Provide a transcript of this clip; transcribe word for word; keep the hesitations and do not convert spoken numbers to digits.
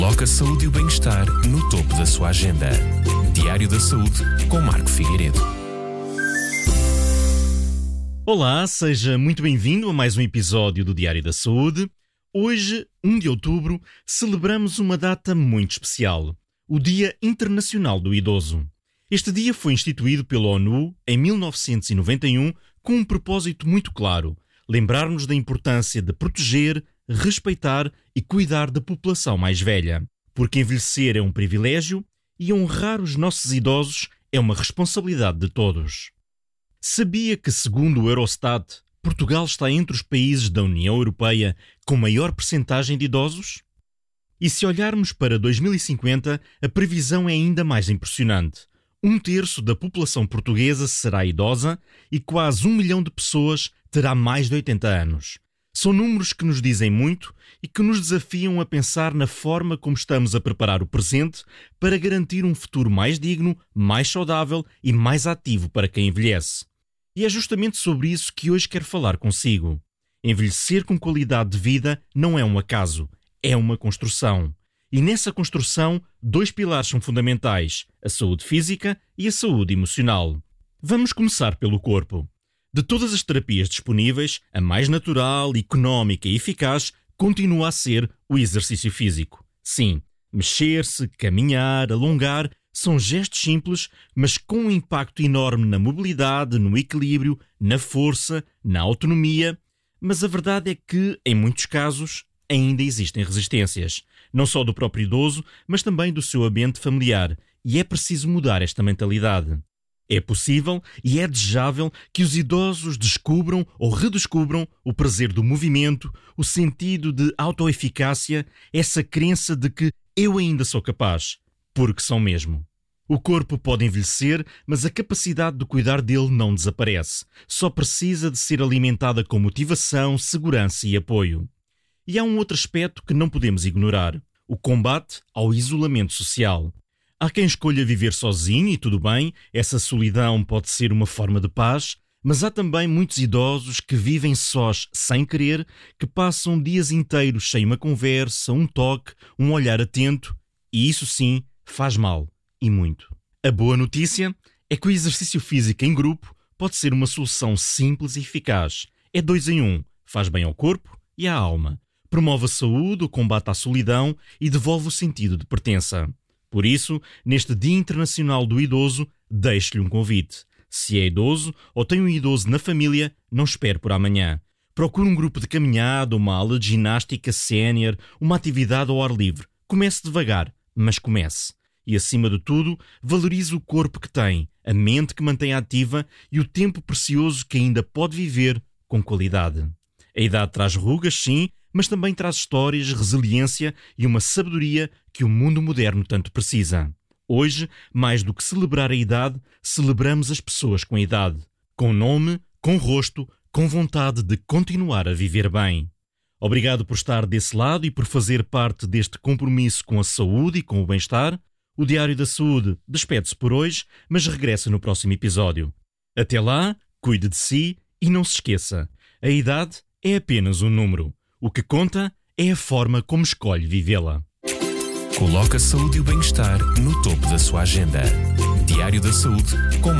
Coloca a saúde e o bem-estar no topo da sua agenda. Diário da Saúde, com Marco Figueiredo. Olá, seja muito bem-vindo a mais um episódio do Diário da Saúde. Hoje, um de outubro, celebramos uma data muito especial, o Dia Internacional do Idoso. Este dia foi instituído pela ONU em mil novecentos e noventa e um com um propósito muito claro: lembrar-nos da importância de proteger, respeitar e cuidar da população mais velha, porque envelhecer é um privilégio e honrar os nossos idosos é uma responsabilidade de todos. Sabia que, segundo o Eurostat, Portugal está entre os países da União Europeia com maior percentagem de idosos? E se olharmos para dois mil e cinquenta, a previsão é ainda mais impressionante. Um terço da população portuguesa será idosa e quase um milhão de pessoas terá mais de oitenta anos. São números que nos dizem muito e que nos desafiam a pensar na forma como estamos a preparar o presente para garantir um futuro mais digno, mais saudável e mais ativo para quem envelhece. E é justamente sobre isso que hoje quero falar consigo. Envelhecer com qualidade de vida não é um acaso, é uma construção. E nessa construção, dois pilares são fundamentais: a saúde física e a saúde emocional. Vamos começar pelo corpo. De todas as terapias disponíveis, a mais natural, económica e eficaz continua a ser o exercício físico. Sim, mexer-se, caminhar, alongar são gestos simples, mas com um impacto enorme na mobilidade, no equilíbrio, na força, na autonomia. Mas a verdade é que, em muitos casos, ainda existem resistências, não só do próprio idoso, mas também do seu ambiente familiar, e é preciso mudar esta mentalidade. É possível e é desejável que os idosos descubram ou redescubram o prazer do movimento, o sentido de autoeficácia, essa crença de que eu ainda sou capaz, porque são mesmo. O corpo pode envelhecer, mas a capacidade de cuidar dele não desaparece, só precisa de ser alimentada com motivação, segurança e apoio. E há um outro aspecto que não podemos ignorar: o combate ao isolamento social. Há quem escolha viver sozinho e tudo bem, essa solidão pode ser uma forma de paz, mas há também muitos idosos que vivem sós sem querer, que passam dias inteiros sem uma conversa, um toque, um olhar atento, e isso sim faz mal, e muito. A boa notícia é que o exercício físico em grupo pode ser uma solução simples e eficaz. É dois em um, faz bem ao corpo e à alma. Promove a saúde, o combate à solidão e devolve o sentido de pertença. Por isso, neste Dia Internacional do Idoso, deixo-lhe um convite. Se é idoso ou tem um idoso na família, não espere por amanhã. Procure um grupo de caminhada, uma aula de ginástica sénior, uma atividade ao ar livre. Comece devagar, mas comece. E, acima de tudo, valorize o corpo que tem, a mente que mantém ativa e o tempo precioso que ainda pode viver com qualidade. A idade traz rugas, sim, mas também traz histórias, resiliência e uma sabedoria que o mundo moderno tanto precisa. Hoje, mais do que celebrar a idade, celebramos as pessoas com idade. Com nome, com rosto, com vontade de continuar a viver bem. Obrigado por estar desse lado e por fazer parte deste compromisso com a saúde e com o bem-estar. O Diário da Saúde despede-se por hoje, mas regressa no próximo episódio. Até lá, cuide de si e não se esqueça: a idade é apenas um número. O que conta é a forma como escolhe vivê-la. Coloca a saúde e o bem-estar no topo da sua agenda. Diário da Saúde, com